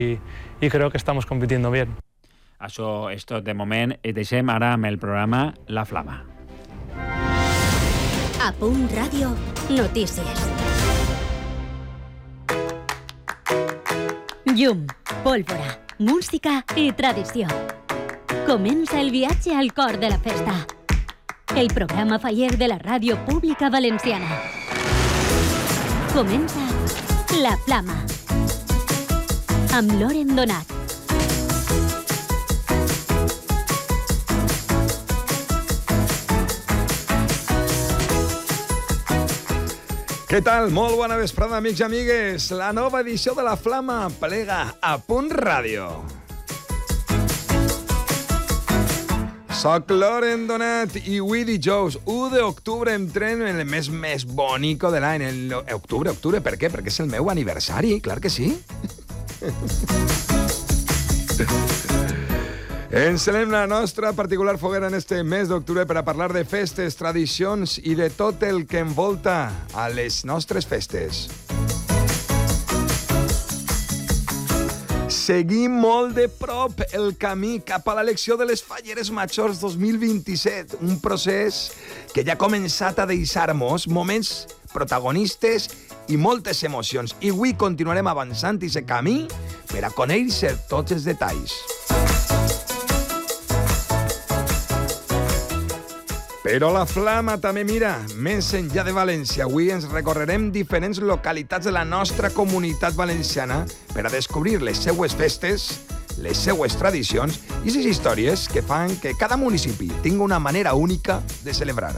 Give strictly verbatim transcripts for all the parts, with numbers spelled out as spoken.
y, y creo que estamos compitiendo bien. Això és tot de moment. Et deixem ara amb el programa La Flama. A Punt Ràdio, notícies. Llum, pólvora, música i tradició. Comença el viatge al cor de la festa. El programa faller de la ràdio pública valenciana. Comença La Flama. Amb Loren Donat. Què tal? Molt bona vesprada, amics i amigues. La nova edició de La Flama plega a Punt Ràdio. Soc Loren Donat i avui dijous u d'octubre entrem en el mes més bonico de l'any. El octubre, octubre, per què? Perquè és el meu aniversari, clar que sí. Encenem la nostra particular foguera en este mes d'octubre per a parlar de festes, tradicions i de tot el que envolta a les nostres festes. Seguim molt de prop el camí cap a l'elecció de les Falleres Majors dos mil vint-i-set, un procés que ja ha començat a deixar-nos moments protagonistes i moltes emocions. I avui continuarem avançant aquest camí per a conèixer tots els detalls. Però la Flama també mira més enllà de València. Avui ens recorrerem diferents localitats de la nostra comunitat valenciana per a descobrir les seues festes, les seues tradicions i les històries que fan que cada municipi tingui una manera única de celebrar.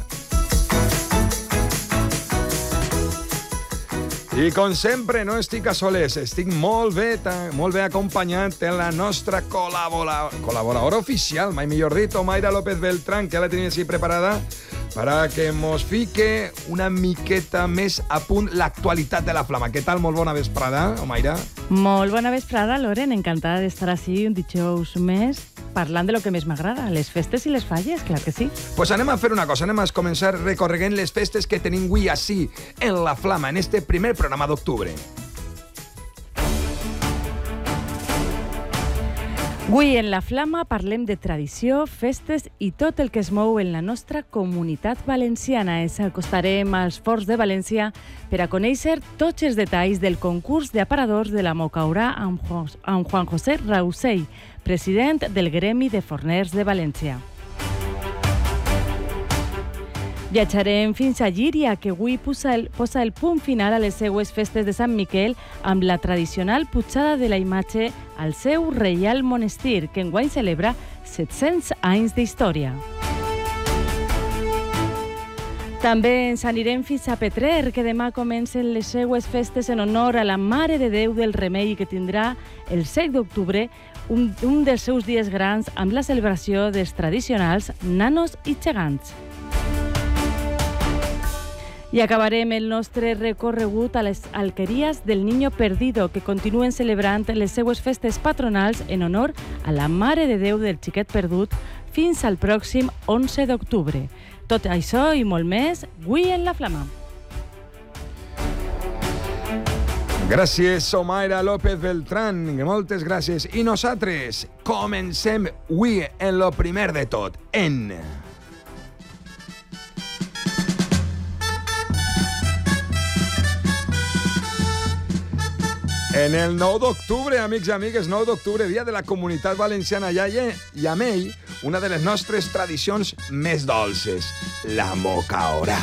I com sempre, no estic a soles, estic molt bé, molt bé acompanyat de la nostra col·labora, col·laboradora oficial, mai millor dit, Omaira López Beltrán, que la tenim així preparada para que mos fique una miqueta més a punt l'actualitat de la Flama. Què tal? Molt bona vesprada, Omaira. Molt bona vesprada, Loren. Encantada d'estar així un dijous més parlant de lo que més m'agrada, les festes i les falles, clar que sí. Pues anem a fer una cosa, anem a començar recorregant les festes que tenim avui així, en la Flama, en este primer programa d'octubre. Avui en La Flama parlem de tradició, festes i tot el que es mou en la nostra comunitat valenciana. Ens acostarem als Forts de València per a conèixer tots els detalls del concurs d'aparadors de la Mocaurà amb Juan José Rausell, president del Gremi de Forners de València. Viatjarem fins a Llíria, que avui posa el, posa el punt final a les seues festes de Sant Miquel amb la tradicional pujada de la imatge al seu reial monestir, que enguany celebra set-cents anys d'història. També ens anirem fins a Petrer, que demà comencen les seues festes en honor a la Mare de Déu del Remei, que tindrà el set d'octubre un, un dels seus dies grans amb la celebració dels tradicionals nanos i gegants. I acabarem el nostre recorregut a les alqueries del Niño Perdido, que continuen celebrant les seues festes patronals en honor a la Mare de Déu del Xiquet Perdut fins al pròxim onze d'octubre. Tot això i molt més, avui en La Flama. Gràcies, Omaira López Beltrán, moltes gràcies. I nosaltres comencem avui en lo primer de tot, en... En el nou d'octubre, amics i amigues, nou d'octubre, dia de la Comunitat Valenciana, i amb ell, una de les nostres tradicions més dolces, la Mocaurà.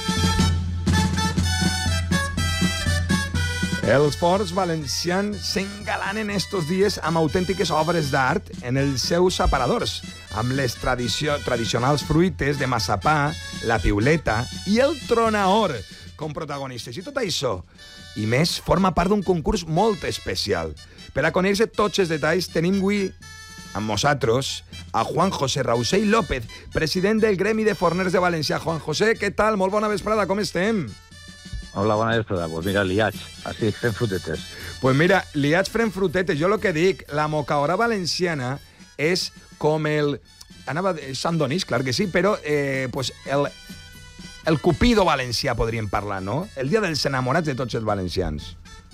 Els forts valencians s'engalanen estos dies amb autèntiques obres d'art en els seus aparadors, amb les tradicio tradicionals fruites de massapà, la piuleta i el tronaor com protagonistes. I tot això i més forma part d'un concurs molt especial. Per a conèixer tots els detalls tenim avui amb nosaltres a Juan José Rausell López, president del Gremi de Forners de València. Juan José, què tal? Molt bona vesprada, com estem? Hola, bona vesprada. Pues mira, liats, així, fent frutetes. Pues mira, liats fent frutetes. Jo lo que dic, la Mocaurà valenciana és com el... Anava de Sant Donís, clar que sí, però eh, pues el... El Cupido valencià, podríem parlar, no? El dia dels enamorats de tots els valencians.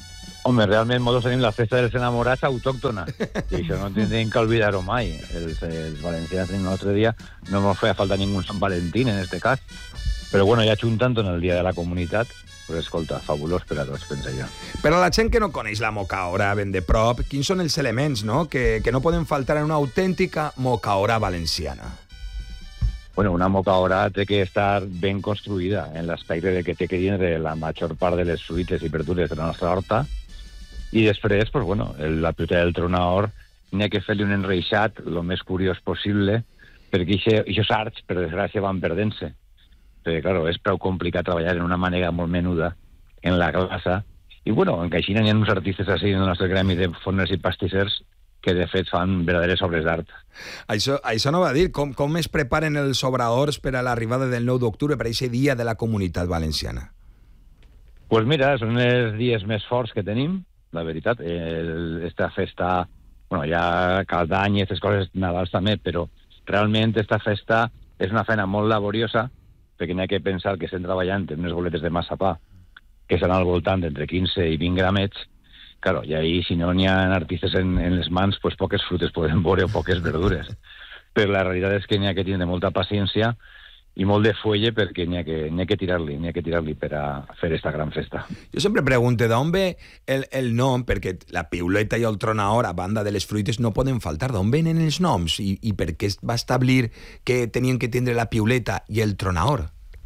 Home, realment nosaltres tenim la festa dels enamorats autòctona, i això no tindríem que oblidar-ho mai. Els, els valencians tenim l'altre dia, no ens feia falta ningú Sant Valentín, en este cas, però bueno, ja juntant en el dia de la comunitat, pues escolta, fabulós per a tots, pensa jo. Per a la gent que no coneix la mocaora ben de prop, quins són els elements, no?, que, que no poden faltar en una autèntica mocaora valenciana? Bueno, una mocaora té que estar ben construïda, en l'aspecte de que té que tindre la major part de les fruites i verdures de la nostra horta, i després, pues, bueno, la piuta del tronador n'hi ha que fer-li un enreixat el més curiós possible, perquè aquests arcs, per desgràcia, van perdent-se. Perquè, clar, és prou complicat treballar en una manera molt menuda en la glaça. I, bueno, en Caixina hi ha uns artistes així en el nostre gremi de forners i pastissers que, de fet, fan verdaderes obres d'art. Això, això no va dir. Com, com es preparen els obradors per a l'arribada del nou d'octubre, per a aquest dia de la Comunitat Valenciana? Doncs pues mira, són els dies més forts que tenim, la veritat. El, esta festa, bueno, ja cada any i aquestes coses, Nadals també, però realment esta festa és una feina molt laboriosa, perquè n'hi ha que pensar que estem treballant en unes boletes de massapà que estan al voltant d'entre quinze i vint gramets. Claro, i ahí, si no n'hi ha artistes en, en les mans, pues poques frutes poden veure o poques verdures. Però la realitat és que n'hi ha que tindre molta paciència i molt de fuelle, perquè n'hi ha que, n'hi ha que tirar-li, n'hi ha que tirar-li per a fer esta gran festa. Jo sempre pregunto d'on ve el, el nom, perquè la piuleta i el tronador, a banda de les fruites, no poden faltar. D'on venen els noms? I, i per què es va establir que tenien que tindre la piuleta i el tronador?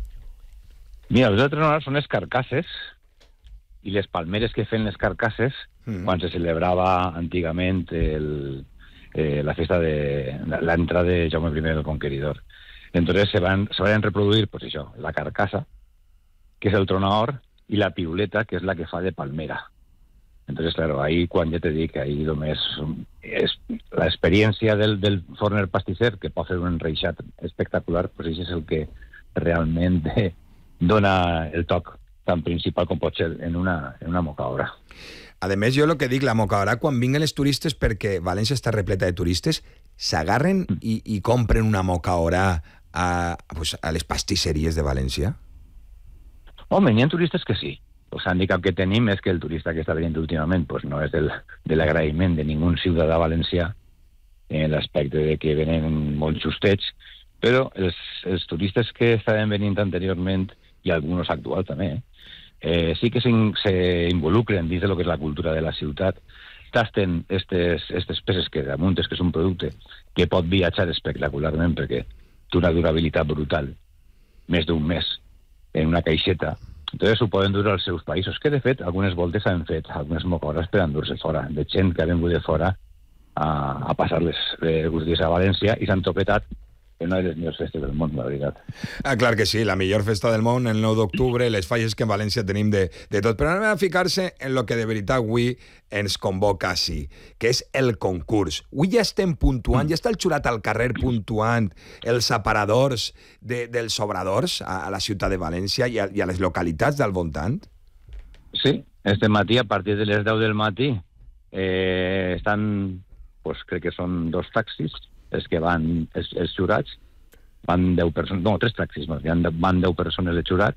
Mira, els tronadors són les carcasses, i les palmeres que feien les carcasses, mm. quan se celebrava antigament el, eh, la festa de l'entrada de Jaume primer del Conqueridor. Entonces se van, se van reproduir, pues això, la carcasa, que és el tronador, i la piuleta, que és la que fa de palmera. Entonces, claro, ahí, quan ja te dic, ahí només és l'experiència del, del forner pastisser, que pot fer un enreixat espectacular, pues això és el que realment dona el toc tan principal com pot ser en una, en una mocaora. A més, jo el que dic, la mocaora, quan vinguen els turistes, perquè València està repleta de turistes, s'agarren i, i compren una mocaora a, pues, a les pastisseries de València? Home, n'hi ha turistes que sí. El hàndicap que tenim és que el turista que està venint últimament pues, no és del, de l'agraïment de ningú ciutadà valencià, en l'aspecte de que venen molt justets, però els, els turistes que estaven venint anteriorment, i alguns actuals també, eh, sí que s'involucren dins de lo que és la cultura de la ciutat, tasten aquestes peces que damunt és que és un producte que pot viatjar espectacularment perquè té una durabilitat brutal, més d'un mes, en una caixeta. Entonces ho poden dur als seus països, que de fet algunes voltes han fet algunes mocaores per endur-se fora, de gent que ha vingut de fora a, a passar les eh, dies a València i s'han topetat en una de les millors festes del món, la veritat. Ah, clar que sí, la millor festa del món, el nou d'octubre, les falles que en València tenim de, de tot. Però anem a ficar-se en lo que de veritat avui ens convoca així, que és el concurs. Avui ja estem puntuant, ja està el jurat al carrer puntuant els aparadors de, dels obradors a, a la ciutat de València i a, i a les localitats del voltant? Sí, este matí, a partir de les deu del matí, eh, estan, pues, crec que són dos taxis, els que van, els, els jurats, van deu persones, no, tres taxis, no, van deu persones de jurat,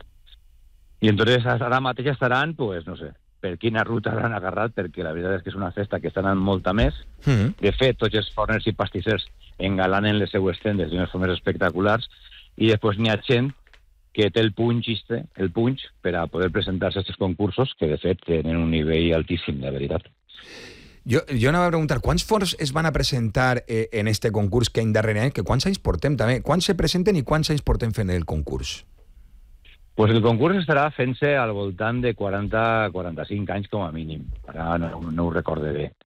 i entonces ara mateix estaran, pues, no sé, per quina ruta l'han agarrat, perquè la veritat és que és una festa que estan molt a més. Mm-hmm. De fet, tots els forners i pastissers engalanen les seues tendes d'unes formes espectaculars, i després n'hi ha gent que té el punx, el punx per a poder presentar-se a aquests concursos, que de fet tenen un nivell altíssim, de veritat. Jo, jo anava a preguntar, quants forns es van a presentar eh, en este concurs que any darrere any? Que quants anys portem també? Quants se presenten i quants anys portem fent el concurs? Pues el concurs estarà fent-se al voltant de quaranta a quaranta-cinc anys com a mínim. Ara no, no ho recorde bé.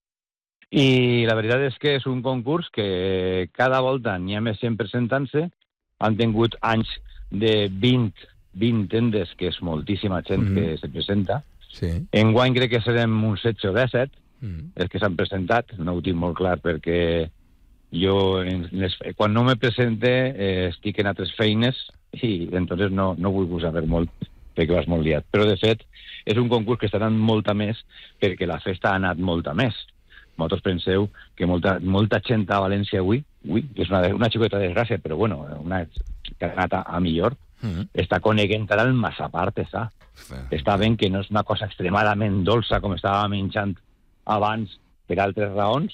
I la veritat és que és un concurs que cada volta n'hi ha més gent presentant-se. Han tingut anys de vint, vint tendes, que és moltíssima gent mm-hmm. que se presenta. Sí. Enguany crec que serem uns setze o disset. Mm. Els que s'han presentat, no ho tinc molt clar perquè jo les, quan no me presente eh, estic en altres feines i entonces no, no vull saber molt perquè vas molt liat, però de fet és un concurs que està anant molta més perquè la festa ha anat molta més. Vosaltres penseu que molta, molta gent a València avui, avui que és una, una xicota desgràcia, però bueno, una que ha anat a, a millor, mm. està coneguent ara el massapà artesà. Està ben que no és una cosa extremadament dolça com estava menjant abans per altres raons,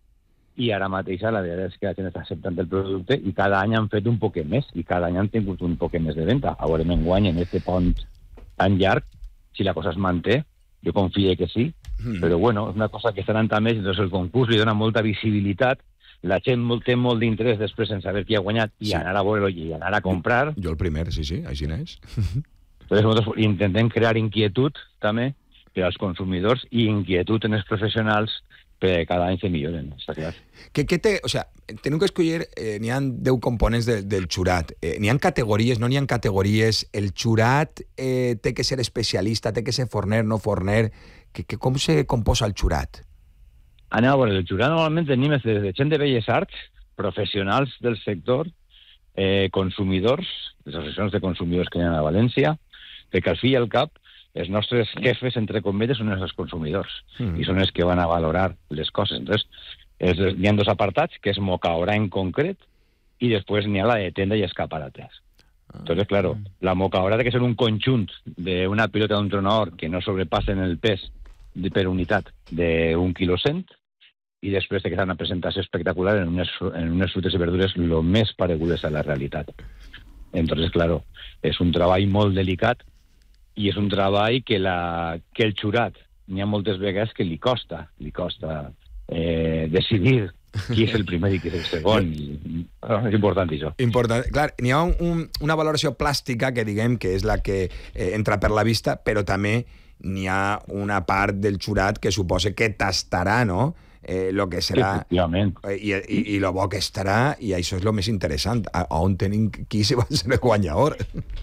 i ara mateix la veritat és que la gent està acceptant el producte i cada any han fet un poquet més, i cada any han tingut un poquet més de venda. A veure, m'enguany en aquest pont tan llarg, si la cosa es manté, jo confio que sí, mm. però bueno, és una cosa que està anant també, doncs el concurs li dona molta visibilitat, la gent té molt d'interès després en saber qui ha guanyat i sí. anar a veure i anar a comprar. Jo el primer, sí, sí, així n'és. Entonces nosaltres intentem crear inquietud també per als consumidors i inquietud en els professionals perquè cada any se milloren, està clar. Que, que té, o sea, tenim que escollir, eh, n'hi ha deu components de, del xurat. Eh, n'hi ha categories, no n'hi ha categories. El xurat eh, té que ser especialista, té que ser forner, no forner. Que, que com se composa el xurat? Anem a veure, el xurat normalment tenim des de gent de belles arts, professionals del sector, eh, consumidors, les associacions de consumidors que hi ha a València, perquè al fi i al cap els nostres jefes, entre cometes, són els consumidors mm. i són els que van a valorar les coses. Entonces, es, hi ha dos apartats, que és mocaora en concret, i després n'hi ha la de tenda i escaparates. Ah. Entonces, claro, la mocaora ha de ser un conjunt d'una pilota d'un tronador que no sobrepassen el pes de, per unitat d'un quilo cent, i després de que s'ha una presentació espectacular en unes, en unes frutes i verdures el més paregudes a la realitat. Entonces, claro, és un treball molt delicat i és un treball que, la, que el xurat n'hi ha moltes vegades que li costa, li costa eh, decidir qui és el primer i qui és el segon. I, oh, és important això. Important. Clar, n'hi ha un, un, una valoració plàstica que diguem que és la que eh, entra per la vista, però també n'hi ha una part del xurat que suposa que tastarà, no?, eh, lo que serà eh, i, i, i lo bo que estarà, i això és lo més interessant, a, on tenim qui se va ser el guanyador.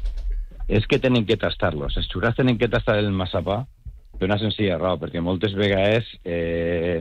És que tenen que tastar-los. Els xurats tenen que tastar el massapà per una senzilla raó, perquè moltes vegades eh,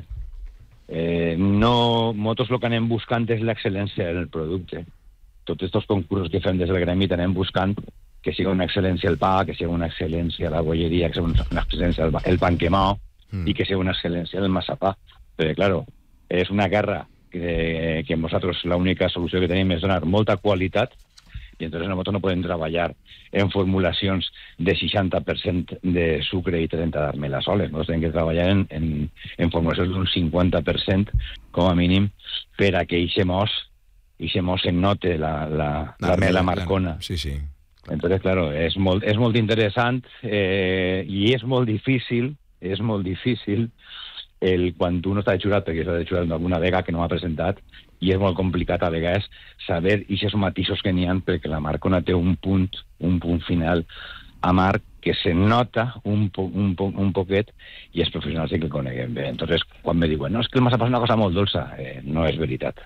eh, no, nosaltres el que anem buscant és l'excel·lència del producte. Tots aquests concursos que fem des del gremi anem buscant que sigui una excel·lència el pa, que sigui una excel·lència la bolleria, que sigui una excel·lència el, el pan quemao mm. i que sigui una excel·lència el massapà. Però, claro, és una guerra que, que nosaltres l'única solució que tenim és donar molta qualitat, i entonces nosaltres no podem treballar en formulacions de seixanta per cent de sucre i trenta d'armela soles. Nosaltres tenim que treballar en, en, en formulacions d'un cinquanta per cent, com a mínim, per a que eixe mos, eixe mos se note la, la, l'armela marcona. La, sí, sí. Entonces, claro, és molt, és molt interessant eh, i és molt difícil, és molt difícil el, quan tu no estàs xurat, perquè s'ha de xurat alguna vega que no m'ha presentat, i és molt complicat a vegades saber aquests matisos que n'hi ha, perquè la marcona té un punt, un punt final amarg que se nota un, po, un, po, un poquet, i els professionals sí que el coneguem bé. Entonces, quan me diuen, no, és que el massapà és una cosa molt dolça, eh, no és veritat.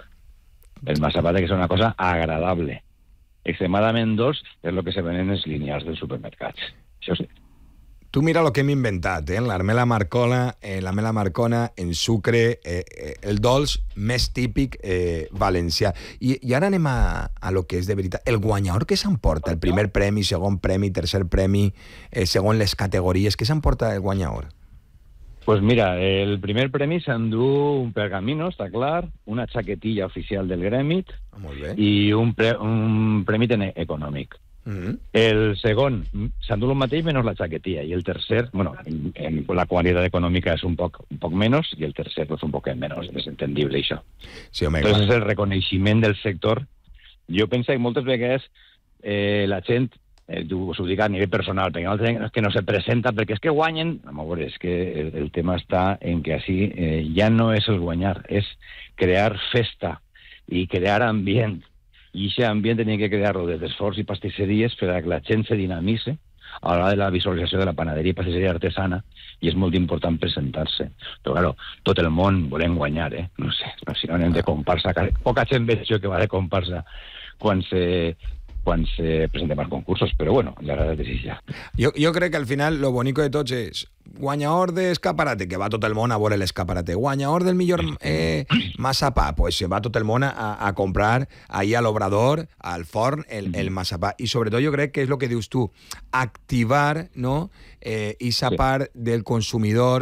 El massapà té que ser una cosa agradable. Extremadament dolç és el que se venen els lineals dels supermercats. Això sí. Tu mira el que hem inventat, eh? L'armela marcola, eh, la mela marcona en sucre, eh, eh, el dolç més típic eh, valencià. I, I ara anem a, a lo que és de veritat. El guanyador que s'emporta? El primer premi, segon premi, tercer premi, eh, segons les categories. Què s'emporta el guanyador? Pues mira, el primer premi s'endú un pergamino, està clar, una xaquetilla oficial del gremi ah, i un, pre, un premi econòmic. Mm-hmm. El segon s'endú el mateix menys la xaquetilla, i el tercer, bueno, en, en la qualitat econòmica és un poc, un poc menys, i el tercer pues, un poc menys, és entendible això. Sí, home, entonces és el reconeixement del sector. Jo penso que moltes vegades eh, la gent, eh, us ho dic a nivell personal, perquè no, que no se presenta perquè és que guanyen, a veure, és que el, el tema està en que així eh, ja no és el guanyar, és crear festa i crear ambient. I aquest ambient tenia que crear-lo des d'esforç i pastisseries per a que la gent se dinamitzi a l'hora de la visualització de la panaderia i pastisseria artesana, i és molt important presentar-se. Però, claro, tot el món volem guanyar, eh? No sé, si no anem de comparsa. Poca gent veig jo que va de comparsa quan se, quan se presentem als concursos, però bueno, la veritat és ja. Jo, jo crec que al final lo bonico de tots és guanyador d'escaparate, que va tot el món a veure l'escaparate. Guanyador del millor eh, massapà, pues se va tot el món a, a comprar ahí a l'obrador, al forn, el, el massapà. I sobretot jo crec que és el que dius tu, activar, no?, eh, esa part del consumidor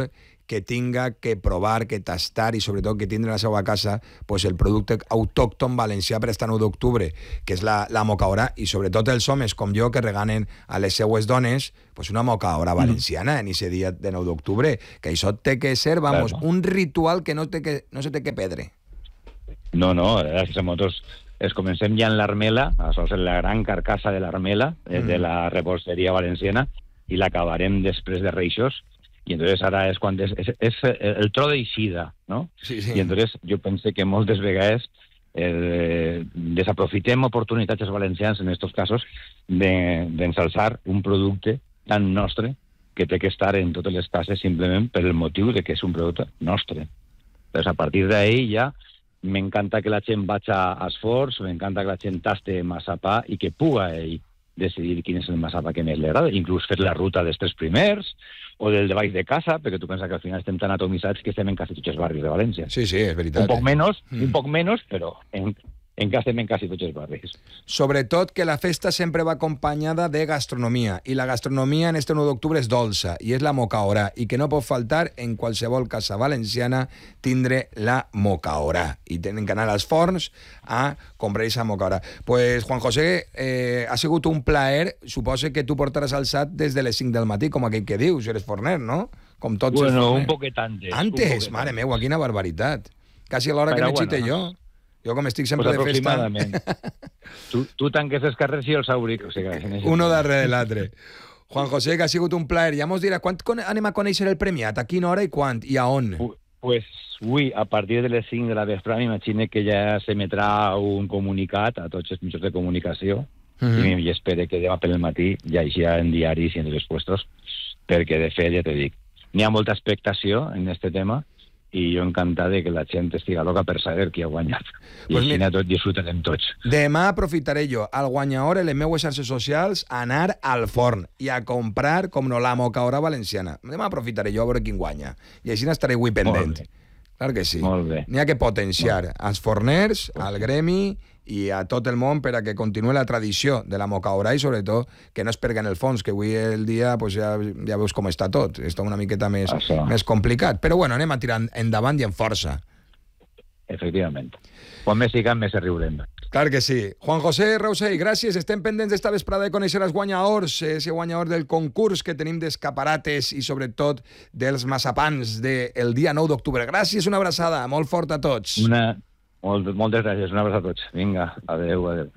que tinga que provar, que tastar i sobretot que tindre a la seva casa pues, el producte autòcton valencià per estar nou d'octubre, que és la, la mocaora, i sobretot els homes com jo que reganen a les seues dones pues, una mocaora valenciana en aquest dia de nou d'octubre, que això té que ser, vamos, claro, un ritual que no, té que no se té que perdre. No, no, és que nosaltres es comencem ja en l'Armela, això és la gran carcassa de l'Armela, mm. de la reposteria valenciana, i l'acabarem després de Reixos, i entonces ara és quan és, és, és el tro d'eixida, no? Sí, sí. I entonces jo penso que moltes vegades eh, desaprofitem oportunitats els valencians en aquests casos d'ensalçar de, un producte tan nostre que té que estar en totes les cases simplement per el motiu de que és un producte nostre. Entonces, a partir d'ahí ja m'encanta que la gent vagi a esforç, m'encanta que la gent taste massapà i que puga ell decidir quin és el massapà que més li agrada, inclús fer la ruta dels tres primers o del de baix de casa, perquè tu penses que al final estem tan atomitzats que estem en quasi tots els barris de València. Sí, sí, és veritat. Un poc menys, mm. un poc menys, però en, en cas estem en quasi tots els barris. Sobretot que la festa sempre va acompanyada de gastronomia, i la gastronomia en este nou d'octubre és dolça, i és la mocaora, i que no pot faltar en qualsevol casa valenciana tindre la mocaora, i tenen que anar als forns a comprar aquesta mocaora. Pues, Juan José, eh, ha sigut un plaer, suposo que tu portaràs alçat des de les cinc del matí, com aquell que dius, eres forner, no? Com tots bueno, els forners. un poquet antes. Antes? Poquet Mare antes. meua, quina barbaritat. Quasi a l'hora que n'exite bueno, jo. Jo, com estic sempre pues de festa... tu, tu tanques els carrers i els auric. O sigui, Uno darrere l'altre. Juan José, que ha sigut un plaer. Ja mos dirà, quan anem a conèixer el premiat? A quina hora i quan? I a on? Pues avui, a partir de les cinc de la vesprada, m'imagino que ja s'emetrà un comunicat a tots els mitjans de comunicació, mm-hmm. i espero que demà per el matí ja hi ha en diaris i en els puestos, perquè de fet, ja te dic, n'hi ha molta expectació en este tema, i jo encantat de que la gent estiga loca per saber qui ha guanyat. I pues així mira, tot disfrutarem tots. Demà aprofitaré jo, al guanyador, en les meues xarxes socials, a anar al forn i a comprar, com no, la mocaora valenciana. Demà aprofitaré jo a veure quin guanya. I així n'estaré avui pendent. Clar que sí. Molt bé. N'hi ha que potenciar als forners, al gremi i a tot el món per a que continuï la tradició de la mocaora i, sobretot, que no es perga en el fons, que avui el dia pues, ja, ja veus com està tot. Està una miqueta més, més complicat. Però bueno, anem a tirar endavant i en força. Efectivament. Quan més sigam, més riurem. Clar que sí. Juan José Rausell, gràcies. Estem pendents d'esta vesprada de conèixer els guanyadors, ese guanyador del concurs que tenim d'escaparates i, sobretot, dels massapans del dia nou d'octubre. Gràcies, una abraçada. Molt fort a tots. Una... Molt, moltes gràcies, una abraçada a tots. Vinga, adeu, adeu.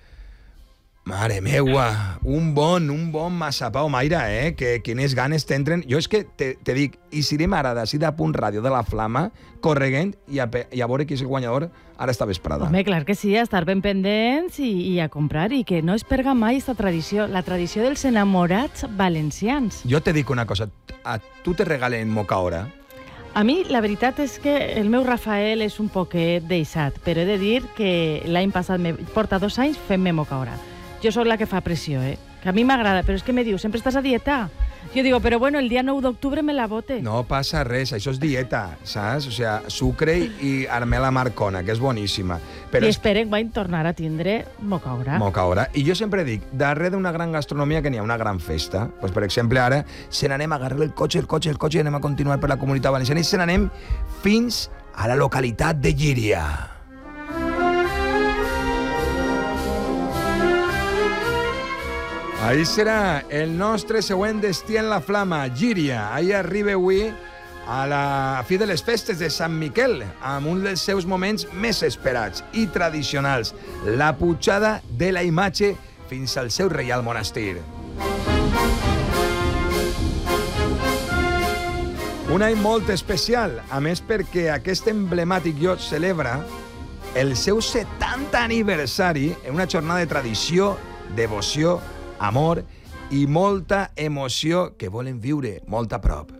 Mare meua, un bon, un bon massapà, Omaira, eh? Que quines ganes t'entren. Jo és que te, te dic, i si anem ara d'ací de Punt Ràdio de la Flama, correguent, i a, i a veure qui és el guanyador ara esta vesprada. Home, clar que sí, a estar ben pendents i, i a comprar, i que no es perga mai esta tradició, la tradició dels enamorats valencians. Jo te dic una cosa, a tu te regalen mocaora? A mi, la veritat és que el meu Rafael és un poquet deixat, però he de dir que l'any passat, me, porta dos anys fent-me mocaora. Jo sóc la que fa pressió, eh? Que a mi m'agrada, però és que me diu, sempre estàs a dieta. Jo digo, però bueno, el dia nou d'octubre me la bote. No passa res, això és dieta, saps? O sea, sucre i armela marcona, que és boníssima. Però I esperen que tornar a tindre mocaora. Mocaora. I jo sempre dic, darrere d'una gran gastronomia que n'hi ha una gran festa. Pues, per exemple, ara se n'anem a agarrar el cotxe, el cotxe, el cotxe, i anem a continuar per la comunitat valenciana i se n'anem fins a la localitat de Llíria. Ahí serà el nostre següent destí en la Flama, Llíria. Ahí arriba avui a la fi de les festes de Sant Miquel, amb un dels seus moments més esperats i tradicionals, la pujada de la imatge fins al seu reial monestir. Un any molt especial, a més perquè aquest emblemàtic lloc celebra el seu setantè aniversari en una jornada de tradició, devoció, amor i molta emoció que volen viure molt a prop.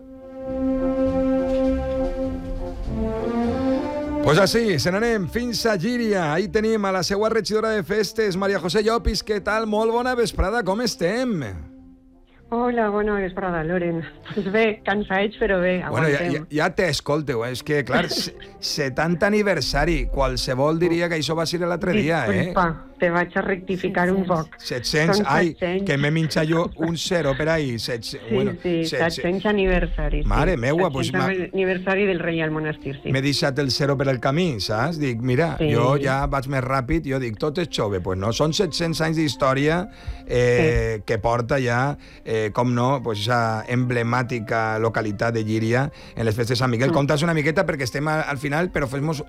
Pues així, se n'anem fins a Llíria. Ahí tenim a la seva regidora de festes, Maria José Llopis. Què tal? Molt bona vesprada, com estem? Hola, bona vesprada, Loren. Pues bé, cansats, però bé, aguantem. Bueno, ja, ja, ja t'escolteu, és que, clar, setantè aniversari, qualsevol diria que això va ser l'altre dia, eh? Flipa, te vaig a rectificar un poc. set-cents, Són ai, set-cents. que m'he minxat jo un zero per ahí. set-cents, Sí, bueno, sí, set-cents. set-cents aniversari. Mare sí. meua, pues, set-cents ma- aniversari del rei al monestir, sí. M'he deixat el zero per el camí, saps? Dic, mira, Sí. jo ja vaig més ràpid, jo dic, tot és xove. Pues no, són set-cents anys d'història eh, sí. que porta ja, eh, com no, pues esa emblemàtica localitat de Llíria en les festes de Sant Miquel. Mm. Conta's una miqueta perquè estem al final, però fes-nos